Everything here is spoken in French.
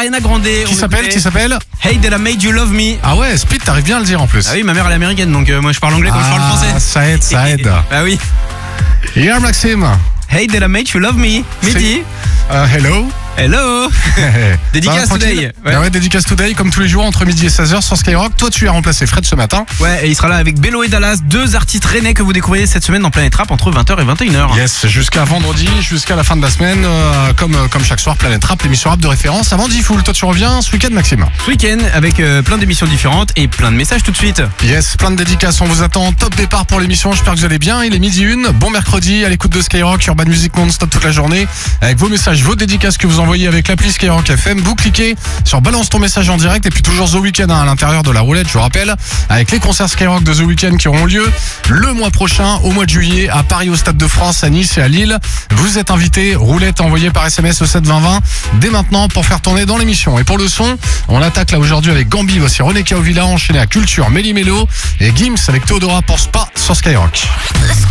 Ariana Grande. Qui s'appelle Hey That I Made You Love Me. Ah ouais, Split, t'arrives bien à le dire en plus. Ah oui, ma mère elle est américaine, donc moi je parle anglais quand je parle français. Ça aide. Bah oui. Hier Maxime. Hey That I Made You Love Me. Midi. Hello. Hello. Dédicace today. Ouais, dédicace today, comme tous les jours, entre midi et 16h sur Skyrock. Toi, tu as remplacé Fred ce matin. Ouais, et il sera là avec Bello et Dallas, deux artistes rennais que vous découvrez cette semaine dans Planète Rap entre 20h et 21h. Yes, jusqu'à vendredi, jusqu'à la fin de la semaine, comme chaque soir, Planète Rap, l'émission rap de référence avant D-Fool. Toi, tu reviens ce week-end, Maxime. Ce week-end, avec plein d'émissions différentes et plein de messages tout de suite. Yes, plein de dédicaces, on vous attend. Top départ pour l'émission, j'espère que vous allez bien. Il est midi 1, bon mercredi, à l'écoute de Skyrock, Urban Music non-stop toute la journée. Avec vos messages, vos dédicaces que vous envoyez avec l'appli Skyrock FM. Vous cliquez sur balance ton message en direct et puis toujours The Weeknd à l'intérieur de la roulette, je vous rappelle, avec les concerts Skyrock de The Weeknd qui auront lieu le mois prochain, au mois de juillet, à Paris, au Stade de France, à Nice et à Lille. Vous êtes invités, roulette envoyée par SMS au 7 20 20 dès maintenant pour faire tourner dans l'émission. Et pour le son, on attaque là aujourd'hui avec Gambi, voici René Kaovilla enchaîné à Culture, Méli Mélo et Gims avec Théodora pour Spa sur Skyrock.